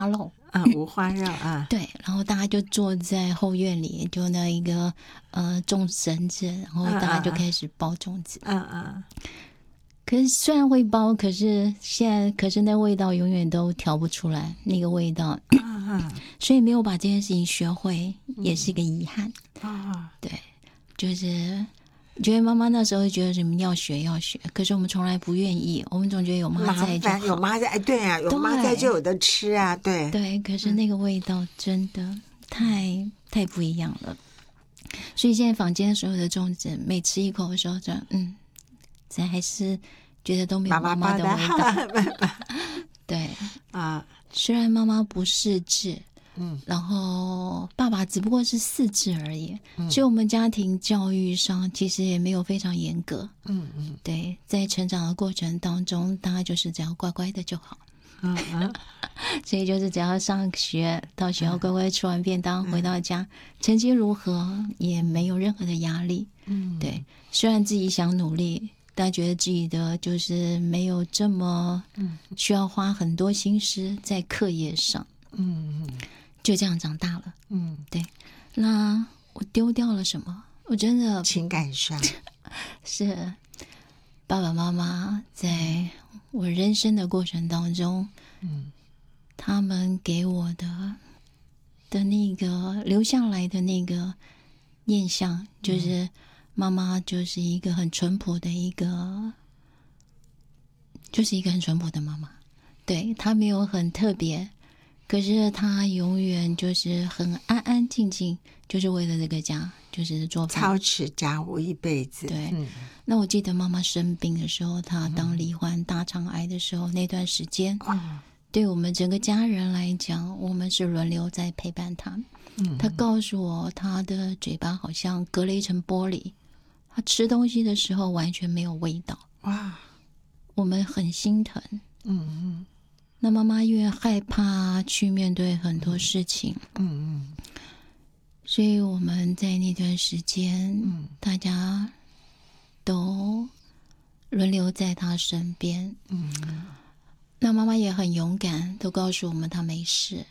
肉五花肉啊， 对，然后大家就坐在后院里，就那一个种绳子，然后大家就开始包粽子。可是虽然会包，可是那味道永远都调不出来那个味道，所以没有把这件事情学会，也是一个遗憾。对，就是觉得妈妈那时候觉得什么要学，可是我们从来不愿意，我们总觉得有妈在就好， 有妈在，对啊，有妈在就有的吃啊，对对。可是那个味道真的太不一样了，所以现在坊间所有的粽子，每吃一口的时候就咱还是觉得都没有妈妈的味道。对啊，虽然妈妈不识字，然后爸爸只不过是识字而已，所以我们家庭教育上其实也没有非常严格。对，在成长的过程当中，大概就是只要乖乖的就好。所以就是只要上学，到学校乖乖吃完便当，回到家，成绩如何也没有任何的压力。对，虽然自己想努力，但觉得自己的就是没有这么需要花很多心思在课业上。就这样长大了。对。那我丢掉了什么？我真的情感上是爸爸妈妈在我人生的过程当中，他们给我的那个留下来的那个念想，就是妈妈就是一个很淳朴的很淳朴的妈妈。对，她没有很特别，可是她永远就是很安安静静，就是为了这个家，就是做饭操持家务一辈子。 对，那我记得妈妈生病的时候，她当罹患大肠癌的时候，那段时间，对我们整个家人来讲，我们是轮流在陪伴她。她告诉我，她的嘴巴好像隔了一层玻璃，她吃东西的时候完全没有味道。 哇， 我们很心疼。那妈妈因为害怕去面对很多事情，所以我们在那段时间，大家都轮流在她身边。那妈妈也很勇敢，都告诉我们她没事。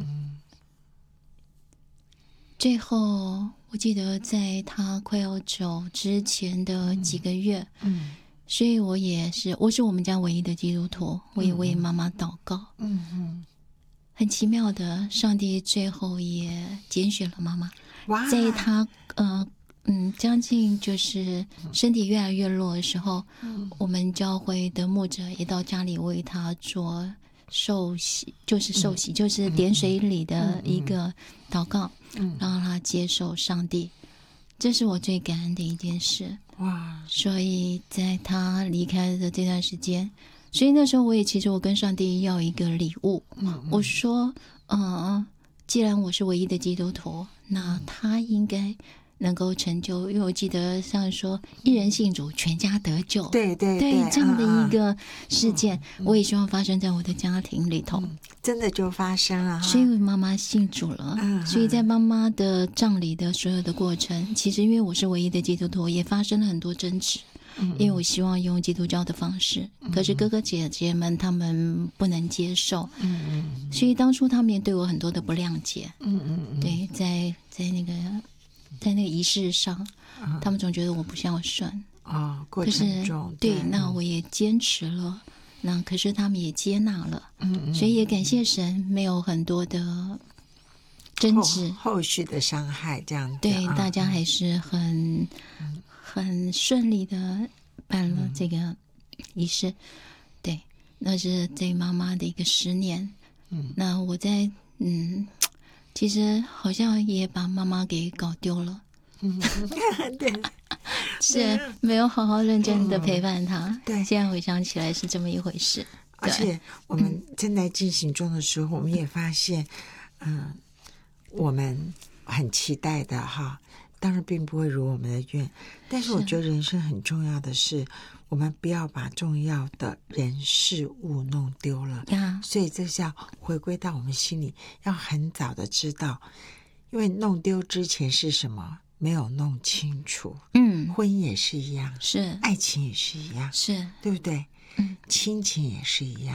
最后我记得在她快要走之前的几个月，所以我是我们家唯一的基督徒，我也为妈妈祷告。很奇妙的，上帝最后也拣选了妈妈。在她将近就是身体越来越弱的时候，我们教会的牧者也到家里为她做受洗，就是点水礼的一个祷告，让她接受上帝。这是我最感恩的一件事。所以在他离开的这段时间，所以那时候其实我跟上帝要一个礼物。我说既然我是唯一的基督徒，那他应该能够成就，因为我记得像说一人信主全家得救， 对这样的一个事件，我也希望发生在我的家庭里头。 真的就发生了。 所以妈妈信主了，所以在妈妈的葬礼的所有的过程，其实因为我是唯一的基督徒，也发生了很多争执。因为我希望用基督教的方式，可是哥哥姐姐们他们不能接受。所以当初他们也对我很多的不谅解。对，在那个仪式上，他们总觉得我不孝顺。 过程中对，那我也坚持了，那可是他们也接纳了。所以也感谢神，没有很多的争执， 后续的伤害这样子。 对，大家还是很顺利的办了这个仪式。对，那是对妈妈的一个10年。那我在其实好像也把妈妈给搞丢了。 对， 是没有好好认真的陪伴她。 对， 现在回想起来是这么一回事。 而且我们正在进行中的时候，我们也发现我们很期待的当然并不会如我们的愿，但是我觉得人生很重要的是我们不要把重要的人事物弄丢了。所以这是要回归到我们心里，要很早的知道，因为弄丢之前是什么没有弄清楚。婚姻也是一样， 是爱情也是一样， 是， 对不对？亲情也是一样。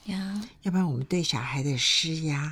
呀， 要不然我们对小孩的施压